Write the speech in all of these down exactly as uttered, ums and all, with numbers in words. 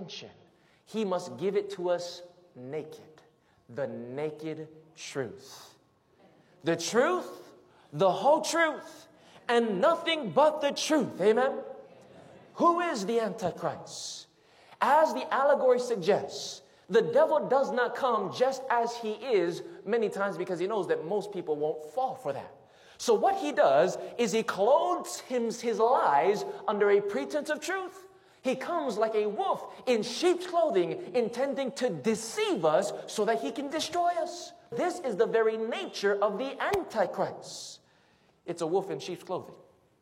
attention, he must give it to us naked. The naked truth. The truth, the whole truth, and nothing but the truth. Amen? Who is the Antichrist? As the allegory suggests, the devil does not come just as he is many times because he knows that most people won't fall for that. So what he does is he clothes his, his lies under a pretense of truth. He comes like a wolf in sheep's clothing, intending to deceive us so that he can destroy us. This is the very nature of the Antichrist. It's a wolf in sheep's clothing.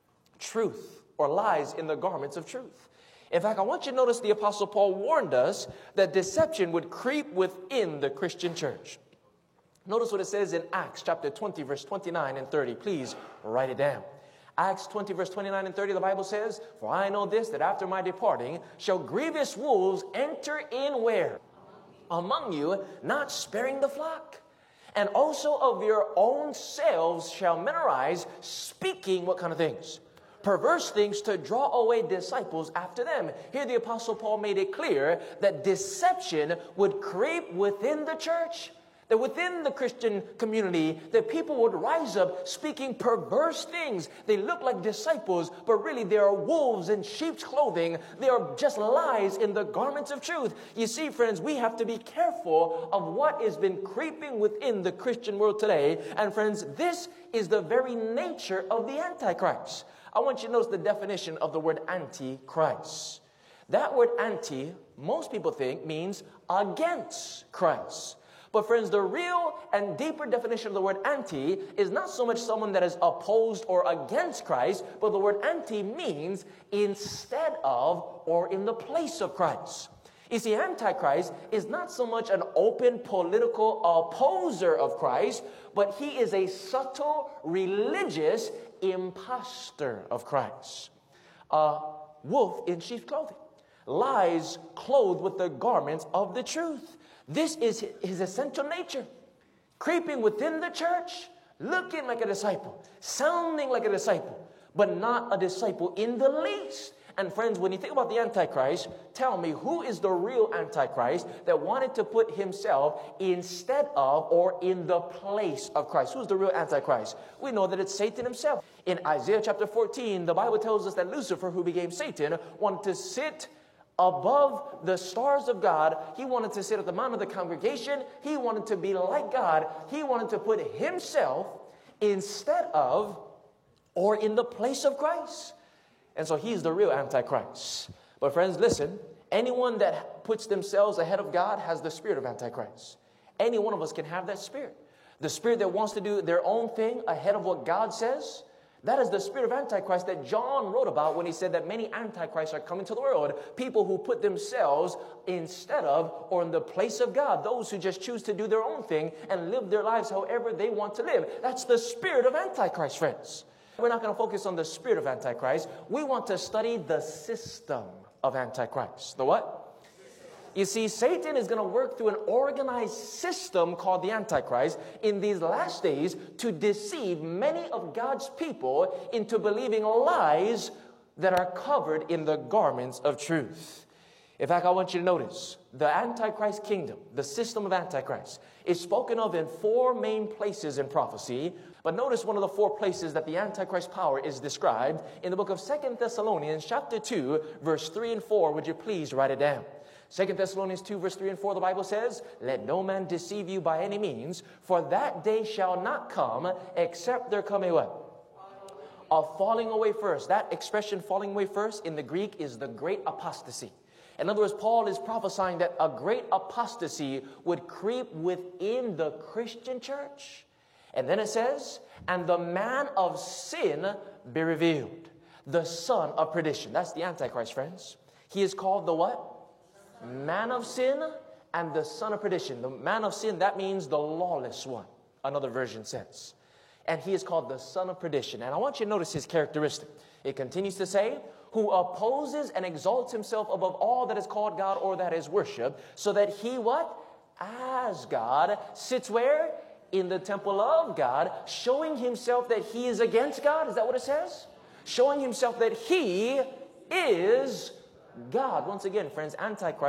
Truth or lies in the garments of truth. In fact, I want you to notice the Apostle Paul warned us that deception would creep within the Christian church. Notice what it says in Acts chapter twenty, verse twenty-nine and thirty. Please write it down. Acts twenty, verse twenty-nine and thirty, the Bible says, "For I know this, that after my departing shall grievous wolves enter in" where? "Among you, not sparing the flock. And also of your own selves shall men arise, speaking" what kind of things? "Perverse things to draw away disciples after them." Here the Apostle Paul made it clear that deception would creep within the church. That within the Christian community, that people would rise up speaking perverse things. They look like disciples, but really they are wolves in sheep's clothing. They are just lies in the garments of truth. You see, friends, we have to be careful of what has been creeping within the Christian world today. And friends, this is the very nature of the Antichrist. I want you to notice the definition of the word Antichrist. That word anti, most people think, means against Christ. But friends, the real and deeper definition of the word anti is not so much someone that is opposed or against Christ, but the word anti means instead of or in the place of Christ. You see, Antichrist is not so much an open political opposer of Christ, but he is a subtle religious impostor of Christ. A wolf in sheep's clothing. Lies clothed with the garments of the truth. This is his essential nature. Creeping within the church, looking like a disciple, sounding like a disciple, but not a disciple in the least. And friends, when you think about the Antichrist, tell me, who is the real Antichrist that wanted to put himself instead of or in the place of Christ? Who's the real Antichrist? We know that it's Satan himself. In Isaiah chapter fourteen, the Bible tells us that Lucifer, who became Satan, wanted to sit above the stars of God. He wanted to sit at the mount of the congregation. He wanted to be like God. He wanted to put himself instead of or in the place of Christ. And so he's the real Antichrist. But friends, listen, anyone that puts themselves ahead of God has the spirit of Antichrist. Any one of us can have that spirit. The spirit that wants to do their own thing ahead of what God says. That is the spirit of Antichrist that John wrote about when he said that many Antichrists are coming to the world. People who put themselves instead of or in the place of God. Those who just choose to do their own thing and live their lives however they want to live. That's the spirit of Antichrist, friends. We're not going to focus on the spirit of Antichrist. We want to study the system of Antichrist. The what? You see, Satan is going to work through an organized system called the Antichrist in these last days to deceive many of God's people into believing lies that are covered in the garments of truth. In fact, I want you to notice the Antichrist kingdom, the system of Antichrist, is spoken of in four main places in prophecy. But notice one of the four places that the Antichrist power is described in the book of Second Thessalonians chapter two, verse three and four. Would you please write it down? Second Thessalonians two, verse three and four, the Bible says, "Let no man deceive you by any means, for that day shall not come, except there come a what? A falling away first." That expression, falling away first, in the Greek is the great apostasy. In other words, Paul is prophesying that a great apostasy would creep within the Christian church. And then it says, "And the man of sin be revealed, the son of perdition." That's the Antichrist, friends. He is called the what? Man of sin and the son of perdition. The man of sin, that means the lawless one, another version says. And he is called the son of perdition. And I want you to notice his characteristic. It continues to say, "Who opposes and exalts himself above all that is called God or that is worship, so that he" what? "As God sits" where? "In the temple of God, showing himself that he is against God." Is that what it says? Showing himself that he is God. Once again, friends, Antichrist